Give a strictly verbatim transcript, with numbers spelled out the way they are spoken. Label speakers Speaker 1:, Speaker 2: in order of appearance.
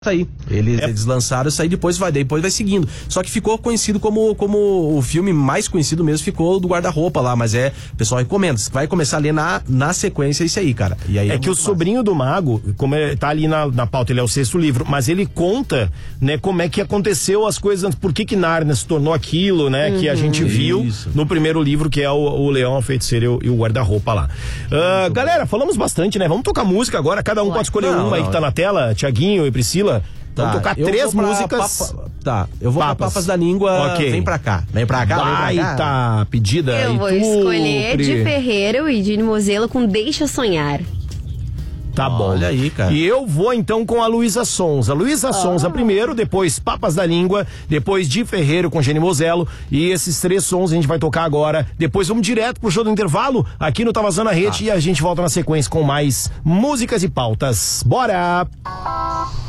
Speaker 1: aí. Eles,
Speaker 2: É.
Speaker 1: eles lançaram isso aí, depois vai, depois vai seguindo. Só que ficou conhecido como, como o filme mais conhecido mesmo ficou do guarda-roupa lá, mas é, o pessoal recomenda. Você vai começar a ler na, na sequência isso aí, cara. E aí
Speaker 2: É
Speaker 1: é
Speaker 2: que o
Speaker 1: muito
Speaker 2: Sobrinho do Mago, como é, tá ali na, na pauta, ele é o sexto livro, mas ele conta, né, como é que aconteceu as coisas antes, por que que Nárnia se tornou aquilo, né, que a gente viu
Speaker 1: Isso.
Speaker 2: no primeiro livro, que é o, o Leão, a Feiticeira e o, e o Guarda-Roupa lá. Ah, galera, falamos bastante, né? Vamos tocar música agora, cada um
Speaker 3: Ué.
Speaker 2: pode escolher
Speaker 1: Não,
Speaker 2: uma aí
Speaker 1: não,
Speaker 2: que tá
Speaker 1: é.
Speaker 2: na tela, Tiaguinho e Priscila.
Speaker 1: Tá,
Speaker 2: Vamos tocar
Speaker 1: eu
Speaker 2: três
Speaker 1: vou pra
Speaker 2: músicas.
Speaker 1: Papa- tá, eu vou
Speaker 2: Papas.
Speaker 1: pra Papas da Língua.
Speaker 2: Ok.
Speaker 1: Vem pra cá. Vem pra cá, vem pra cá.
Speaker 2: Baita pedida.
Speaker 3: Eu
Speaker 2: E
Speaker 3: vou
Speaker 2: tu,
Speaker 3: escolher
Speaker 2: Pri?
Speaker 3: de Ferreiro e de Mozelo com Deixa Sonhar.
Speaker 2: Tá bom.
Speaker 1: Olha aí, cara.
Speaker 2: E eu vou então com a Luísa Sonza. Luísa Sonza primeiro, depois Papas da Língua, depois Di Ferreiro com Gene Mozelo. E esses três sons a gente vai tocar agora. Depois vamos direto pro show do intervalo aqui no Tá Vazando a Rede.
Speaker 1: Tá.
Speaker 2: E a gente volta na sequência com mais músicas e pautas. Bora!